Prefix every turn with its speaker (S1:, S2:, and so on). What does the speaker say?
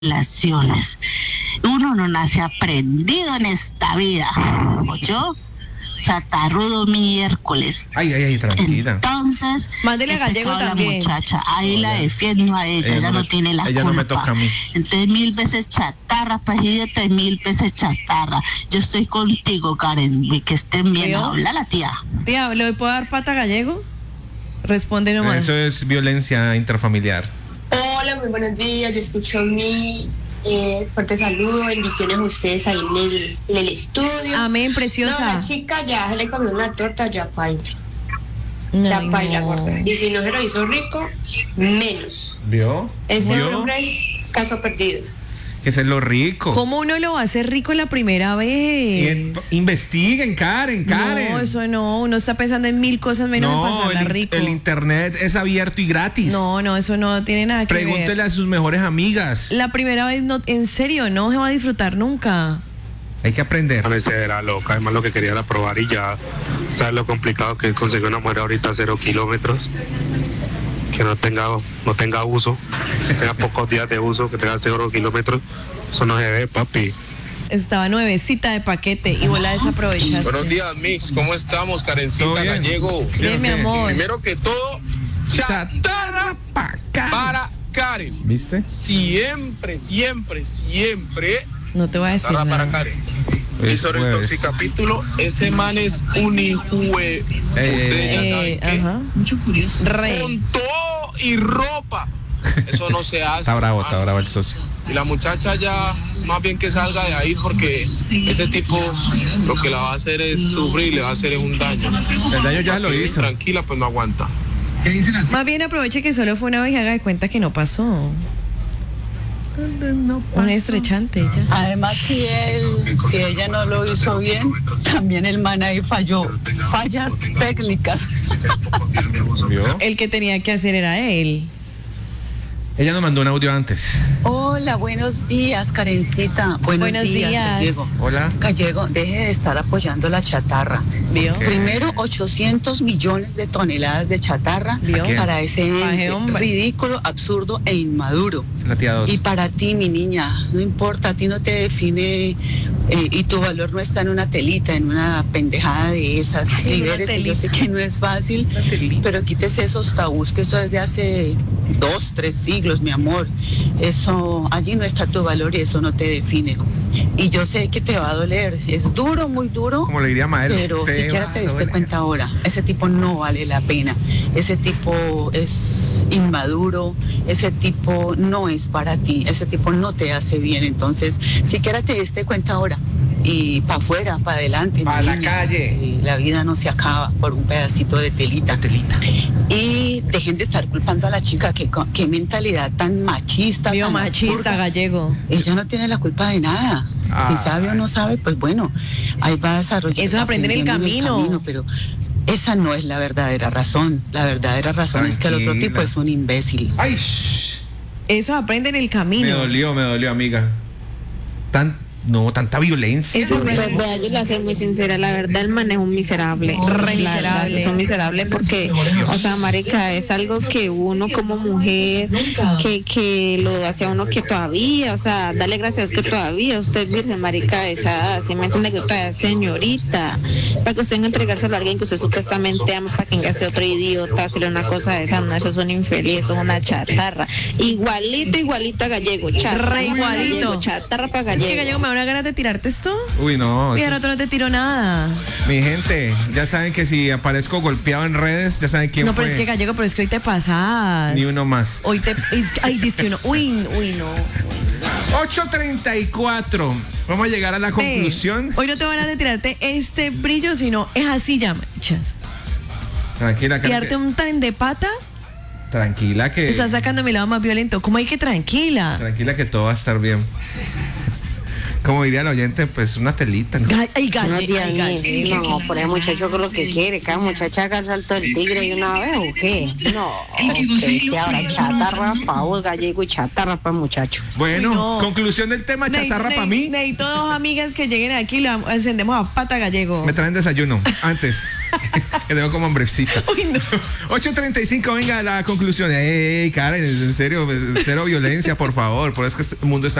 S1: relaciones. Uno no nace aprendido en esta vida. Yo, chatarrudo miércoles.
S2: Ay, tranquila.
S1: Entonces,
S3: mándele a Gallego también.
S1: La muchacha, ahí la defiendo a ella no tiene la culpa.
S2: Ella no me toca a mí.
S1: Entonces, 1000 veces chatarra, pajilleta, 1000 veces chatarra. Yo estoy contigo, Karen, y que estén bien. Habla la tía.
S3: Tía, ¿le puedo dar pata a Gallego? Responde nomás.
S2: Eso es violencia intrafamiliar.
S4: Hola, muy buenos días. Yo escucho mi fuerte saludo, bendiciones a ustedes ahí en el estudio.
S3: Amén, preciosa.
S4: No, la chica ya se le comió una torta, ya paila.
S3: No,
S4: ya paila,
S3: no.
S4: gorda. Y si no se lo hizo rico, menos.
S2: ¿Vio?
S4: Ese hombre, caso perdido.
S2: Que es lo rico.
S3: ¿Cómo uno lo va a hacer rico la primera vez?
S2: Investiguen, Karen.
S3: No, eso no. Uno está pensando en 1000 cosas menos en pasarla rico.
S2: El internet es abierto y gratis.
S3: No, eso no tiene nada que ver.
S2: Pregúntele a sus mejores amigas.
S3: La primera vez, no, en serio, no se va a disfrutar nunca.
S2: Hay que aprender.
S5: Era loca, además lo que quería era probar y ya. ¿Sabes lo complicado que es conseguir una mujer ahorita a 0 kilómetros? Que no tenga uso, que tenga pocos días de uso, que tenga 0 kilómetros, eso no se ve, papi.
S3: Estaba nuevecita de paquete y vos la desaprovechaste.
S6: Buenos días, Mix, ¿cómo estamos? Karencita, Gallego.
S3: Bien, mi amor.
S6: Primero que todo, chatarra para Karen.
S2: ¿Viste?
S6: Siempre.
S3: No te voy a decir
S6: Chatarra
S3: nada.
S6: para Karen. Y sobre el toxicapítulo, ese man es un hijue. Ustedes ya saben qué.
S3: Ajá.
S6: Con todo y ropa. Eso no se hace.
S2: Está bravo el socio.
S6: Y la muchacha ya, más bien que salga de ahí, porque ese tipo lo que la va a hacer es sufrir, le va a hacer un daño.
S2: El daño ya lo hizo.
S6: Tranquila, pues no aguanta.
S3: Más bien aproveche que solo fue una vez y haga de cuenta que no pasó. Un estrechante ya.
S7: Además, si ella no lo hizo bien, también el man ahí falló. Fallas técnicas.
S2: ¿Vio?
S3: El que tenía que hacer era él.
S2: Ella nos mandó un audio antes.
S7: Hola, buenos días, Karencita. Buenos días, Gallego.
S2: Hola.
S7: Gallego, deje de estar apoyando la chatarra.
S3: ¿Vio?
S7: Primero, 800 millones de toneladas de chatarra para ese ente ridículo, absurdo e inmaduro.
S2: Es la tía 2.
S7: Y para ti, mi niña, no importa, a ti no te define y tu valor no está en una telita, en una pendejada de esas. Libérese, yo sé que no es fácil, pero quítese esos tabús, que eso es de hace 2, 3 siglos, mi amor. Eso, allí no está tu valor y eso no te define. Y yo sé que te va a doler, es duro, muy duro.
S2: Como le diría Mael,
S7: pero siquiera te diste cuenta ahora, ese tipo no vale la pena, ese tipo es inmaduro, ese tipo no es para ti, ese tipo no te hace bien, entonces siquiera te diste cuenta ahora y para afuera, para adelante,
S2: para la calle.
S7: La vida no se acaba por un pedacito de telita. Y dejen de estar culpando a la chica, qué mentalidad tan machista.
S3: Tan
S7: machista,
S3: absurda. Gallego.
S7: Ella no tiene la culpa de nada. Si sabe o no sabe, pues bueno, ahí va a desarrollar.
S3: Eso es aprender en el camino.
S7: Pero esa no es la verdadera razón. La verdadera razón es que el otro tipo es un imbécil.
S2: Ay,
S3: eso aprende en el camino.
S2: Me dolió, amiga. Tanta violencia.
S8: Pues vea, yo le voy a ser muy sincera, la verdad el man es un miserable.
S3: Miserable.
S8: Es un miserable porque, o sea, marica, es algo que uno como mujer, que lo hace a uno que todavía, o sea, dale gracias a Dios que todavía usted es virgen, marica, esa, si me entiende que todavía es señorita, para que usted venga a entregárselo a alguien que usted supuestamente ama, para que venga a ser otro idiota, hacerle una cosa de esa, no, eso es un infeliz, eso es una chatarra. Igualito a Gallego, chatarra.
S3: Igualito.
S8: Chatarra para Gallego.
S3: Es que Gallego me da ganas de tirarte esto.
S2: Uy, no.
S3: Y al rato no te tiro nada.
S2: Mi gente, ya saben que si aparezco golpeado en redes, ya saben quién fue.
S3: No, pero es que Gallego, pero es que hoy te pasas.
S2: Ni uno más.
S3: Hoy dice que uno. Uy, no.
S2: 8:34. Vamos a llegar a la conclusión.
S3: Hoy no te van a tirarte este brillo, sino es así ya, manchas.
S2: Tranquila,
S3: Tirarte un tren de pata.
S2: Tranquila que.
S3: Estás sacando mi lado más violento. ¿Cómo hay que tranquila?
S2: Tranquila que todo va a estar bien. Como diría el oyente, pues una telita, ¿no?
S9: No, por el muchacho que lo que quiere, cada muchacha haga el salto del tigre y una vez, ¿o qué? No, que sea ahora chatarra pa' vos, gallego, y chatarra pa' el muchacho.
S2: Bueno,
S3: Uy, no.
S2: conclusión del tema, chatarra para mí.
S3: Necesito dos amigas que lleguen aquí y le encendemos a pata gallego.
S2: Me traen desayuno, antes. Que tengo como hambrecita.
S3: Uy, no.
S2: 8:35, venga la conclusión. Karen, en serio, cero violencia, por favor. Por eso es que el mundo está